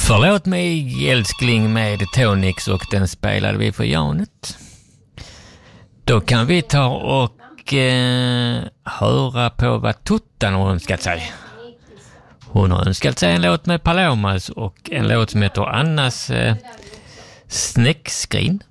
Förlåt mig älskling med Tonix, och den spelade vi för Janet. Då kan vi ta och höra på vad Tuttan har önskat sig. Hon har önskat sig en låt med Palomas och en låt som heter Annas snäckskrin.